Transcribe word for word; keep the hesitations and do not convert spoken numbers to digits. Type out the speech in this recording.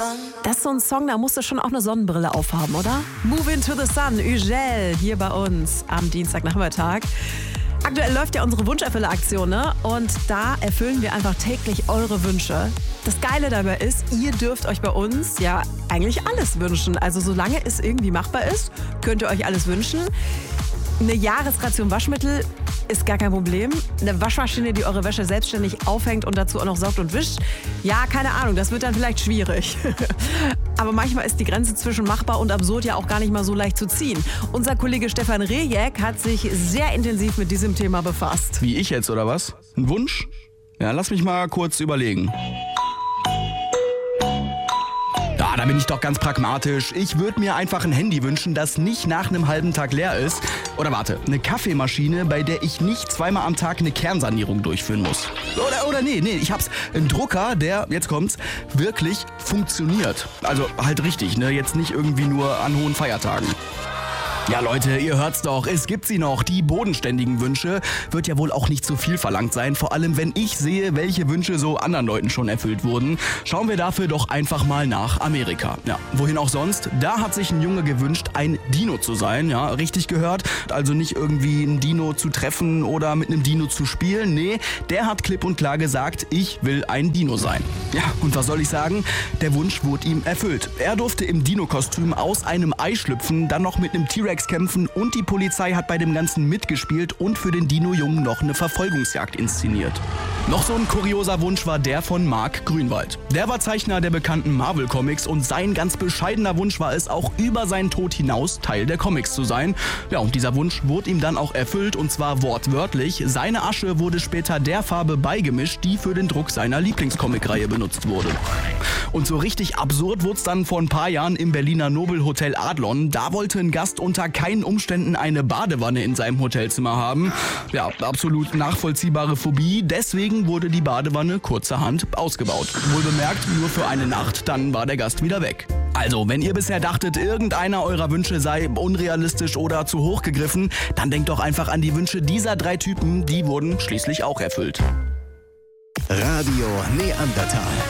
Das ist so ein Song, da musst du schon auch eine Sonnenbrille aufhaben, oder? Move into the Sun, Ugel, hier bei uns am Dienstagnachmittag. Aktuell läuft ja unsere Wunscherfüller-Aktion, ne? Und da erfüllen wir einfach täglich eure Wünsche. Das Geile dabei ist, ihr dürft euch bei uns ja eigentlich alles wünschen. Also solange es irgendwie machbar ist, könnt ihr euch alles wünschen. Eine Jahresration Waschmittel ist gar kein Problem. Eine Waschmaschine, die eure Wäsche selbstständig aufhängt und dazu auch noch saugt und wischt. Ja, keine Ahnung, das wird dann vielleicht schwierig. Aber manchmal ist die Grenze zwischen machbar und absurd ja auch gar nicht mal so leicht zu ziehen. Unser Kollege Stefan Rejek hat sich sehr intensiv mit diesem Thema befasst. Wie ich jetzt, oder was? Ein Wunsch? Ja, lass mich mal kurz überlegen. Ja, da bin ich doch ganz pragmatisch. Ich würde mir einfach ein Handy wünschen, das nicht nach einem halben Tag leer ist. Oder warte, eine Kaffeemaschine, bei der ich nicht zweimal am Tag eine Kernsanierung durchführen muss. Oder, oder nee, nee, ich hab's. Ein Drucker, der, jetzt kommt's, wirklich funktioniert. Also halt richtig, ne? Jetzt nicht irgendwie nur an hohen Feiertagen. Ja Leute, ihr hört's doch, es gibt sie noch, die bodenständigen Wünsche. Wird ja wohl auch nicht zu viel verlangt sein, vor allem wenn ich sehe, welche Wünsche so anderen Leuten schon erfüllt wurden. Schauen wir dafür doch einfach mal nach Amerika. Ja, wohin auch sonst, da hat sich ein Junge gewünscht, ein Dino zu sein, ja, richtig gehört. Also nicht irgendwie ein Dino zu treffen oder mit einem Dino zu spielen, nee, der hat klipp und klar gesagt, ich will ein Dino sein. Ja, und was soll ich sagen, der Wunsch wurde ihm erfüllt. Er durfte im Dino-Kostüm aus einem Ei schlüpfen, dann noch mit einem T-Rex kämpfen und die Polizei hat bei dem Ganzen mitgespielt und für den Dino-Jungen noch eine Verfolgungsjagd inszeniert. Noch so ein kurioser Wunsch war der von Mark Grünwald. Der war Zeichner der bekannten Marvel-Comics und sein ganz bescheidener Wunsch war es, auch über seinen Tod hinaus Teil der Comics zu sein. Ja, und dieser Wunsch wurde ihm dann auch erfüllt und zwar wortwörtlich. Seine Asche wurde später der Farbe beigemischt, die für den Druck seiner Lieblingscomic-Reihe benutzt wurde. Und so richtig absurd wurde es dann vor ein paar Jahren im Berliner Nobelhotel Adlon. Da wollte ein Gast unter keinen Umständen eine Badewanne in seinem Hotelzimmer haben. Ja, absolut nachvollziehbare Phobie. Deswegen wurde die Badewanne kurzerhand ausgebaut. Wohlbemerkt nur für eine Nacht, dann war der Gast wieder weg. Also, wenn ihr bisher dachtet, irgendeiner eurer Wünsche sei unrealistisch oder zu hoch gegriffen, dann denkt doch einfach an die Wünsche dieser drei Typen, die wurden schließlich auch erfüllt. Radio Neandertal.